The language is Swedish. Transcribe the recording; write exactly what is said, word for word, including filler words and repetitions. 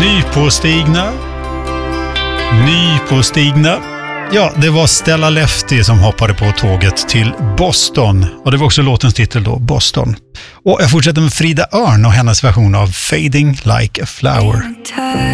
Nypåstigna. Nypåstigna. Ja, det var Stella Lefty som hoppade på tåget till Boston. Och det var också låtens titel då, Boston. Och jag fortsätter med Frida Örn och hennes version av Fading Like a Flower.